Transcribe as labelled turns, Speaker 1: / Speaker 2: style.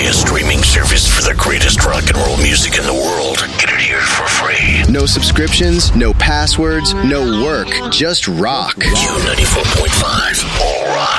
Speaker 1: a streaming service for the greatest rock and roll music in the world. Get it here for free.
Speaker 2: No subscriptions, no passwords, no work, just rock.
Speaker 1: Q94.5, all rock.